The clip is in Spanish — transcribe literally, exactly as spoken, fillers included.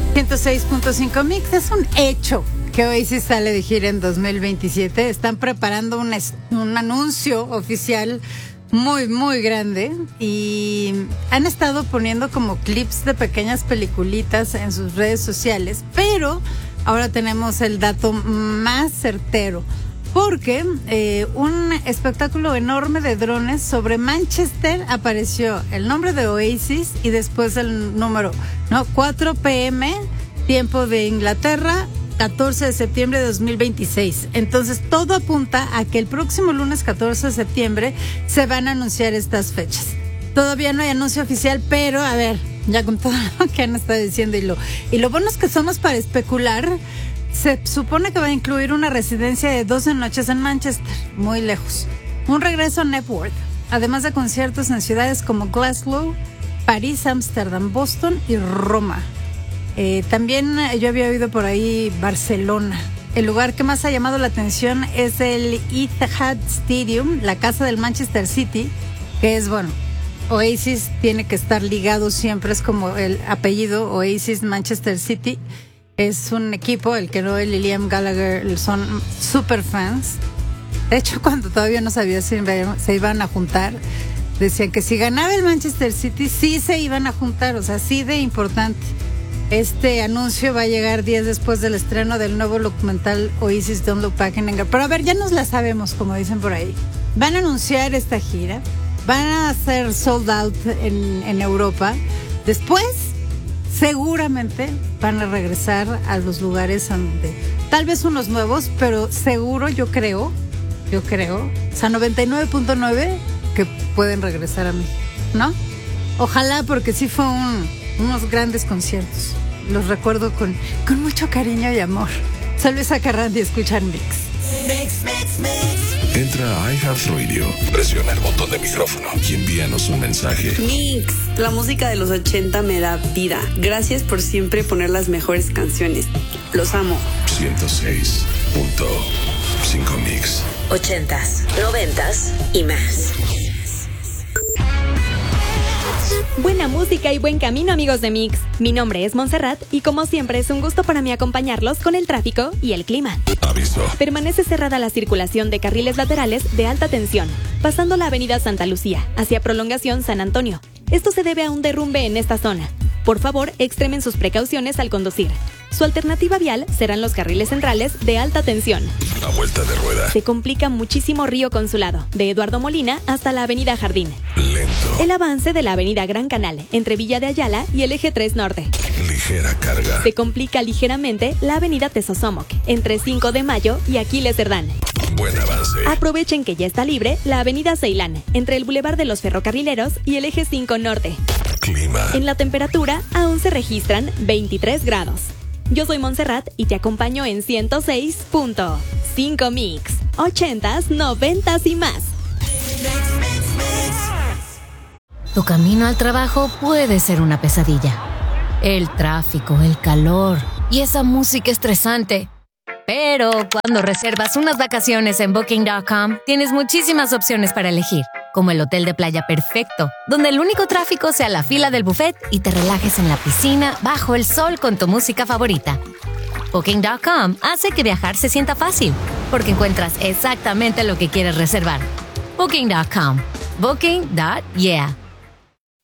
ciento seis punto cinco Mix. Es un hecho que Oasis sale de gira en dos mil veintisiete. Están preparando un, un anuncio oficial muy, muy grande y han estado poniendo como clips de pequeñas peliculitas en sus redes sociales, pero ahora tenemos el dato más certero. Porque eh, un espectáculo enorme de drones sobre Manchester apareció el nombre de Oasis y después el número, ¿no? cuatro pe eme, tiempo de Inglaterra, catorce de septiembre de dos mil veintiséis. Entonces todo apunta a que el próximo lunes catorce de septiembre se van a anunciar estas fechas. Todavía no hay anuncio oficial, pero a ver, ya con todo lo que han estado diciendo y lo, y lo bueno es que somos para especular. Se supone que va a incluir una residencia de doce noches en Manchester, muy lejos. Un regreso a Knebworth, además de conciertos en ciudades como Glasgow, París, Ámsterdam, Boston y Roma. Eh, también yo había oído por ahí Barcelona. El lugar que más ha llamado la atención es el Etihad Stadium, la casa del Manchester City, que es, bueno, Oasis tiene que estar ligado siempre, es como el apellido Oasis Manchester City. Es un equipo, el que Noel y Liam Gallagher son super fans. De hecho, cuando todavía no sabía si se iban a juntar, decían que si ganaba el Manchester City, sí se iban a juntar, o sea, sí de importante. Este anuncio va a llegar días después del estreno del nuevo documental Oasis Don't Look Back in Anger. Pero a ver, ya nos la sabemos, como dicen por ahí. Van a anunciar esta gira, van a hacer sold out en, en Europa. Después, seguramente van a regresar a los lugares donde, tal vez unos nuevos, pero seguro yo creo, yo creo, o sea, noventa y nueve punto nueve que pueden regresar a México, ¿no? Ojalá, porque sí fue un, unos grandes conciertos. Los recuerdo con, con mucho cariño y amor. Soy Luisa Carrandi y escuchan Mix. Mix, mix, mix. Entra a iHeartRadio, presiona el botón de micrófono y envíanos un mensaje. Mix, la música de los ochenta me da vida. Gracias por siempre poner las mejores canciones. Los amo. ciento seis punto cinco Mix. Ochentas, noventas y más. Buena música y buen camino, amigos de Mix. Mi nombre es Montserrat y como siempre es un gusto para mí acompañarlos con el tráfico y el clima. Aviso. Permanece cerrada la circulación de carriles laterales de alta tensión, pasando la avenida Santa Lucía hacia Prolongación San Antonio. Esto se debe a un derrumbe en esta zona. Por favor, extremen sus precauciones al conducir. Su alternativa vial serán los carriles centrales de alta tensión. La vuelta de rueda. Se complica muchísimo Río Consulado, de Eduardo Molina hasta la avenida Jardín. Lento. El avance de la avenida Gran Canal, entre Villa de Ayala y el eje tres Norte. Ligera carga. Se complica ligeramente la avenida Tesosomoc, entre cinco de Mayo y Aquiles Cerdán. Buen avance. Aprovechen que ya está libre la avenida Ceilán, entre el Boulevard de los Ferrocarrileros y el eje cinco Norte. Clima. En la temperatura aún se registran veintitrés grados. Yo soy Montserrat y te acompaño en ciento seis punto cinco Mix. Ochentas, noventas y más. Tu camino al trabajo puede ser una pesadilla. El tráfico, el calor y esa música estresante. Pero cuando reservas unas vacaciones en Booking punto com, tienes muchísimas opciones para elegir, como el hotel de playa perfecto, donde el único tráfico sea la fila del buffet y te relajes en la piscina bajo el sol con tu música favorita. Booking punto com hace que viajar se sienta fácil, porque encuentras exactamente lo que quieres reservar. Booking punto com. Booking. Yeah.